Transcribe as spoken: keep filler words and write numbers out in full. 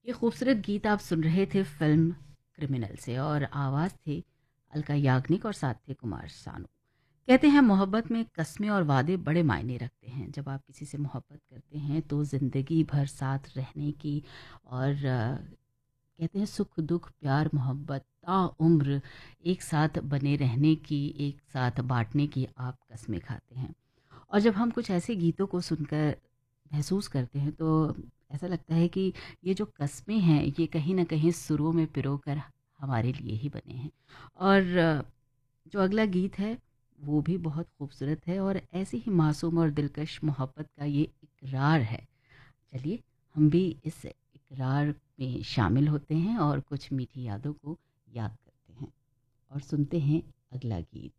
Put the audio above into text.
ये खूबसूरत गीत आप सुन रहे थे फिल्म क्रिमिनल से और आवाज़ थे अलका याग्निक और साथ थे कुमार सानू। कहते हैं मोहब्बत में कस्में और वादे बड़े मायने रखते हैं। जब आप किसी से मोहब्बत करते हैं तो ज़िंदगी भर साथ रहने की और अ, कहते हैं सुख दुख प्यार मोहब्बत ताउम्र एक साथ बने रहने की, एक साथ बांटने की आप कस्में खाते हैं। और जब हम कुछ ऐसे गीतों को सुनकर महसूस करते हैं तो ऐसा लगता है कि ये जो कस्में हैं ये कहीं न कहीं सुरों में पिरोकर हमारे लिए ही बने हैं। और अ, जो अगला गीत है वो भी बहुत खूबसूरत है और ऐसी ही मासूम और दिलकश मोहब्बत का ये इकरार है। चलिए हम भी इस इकरार में शामिल होते हैं और कुछ मीठी यादों को याद करते हैं और सुनते हैं अगला गीत।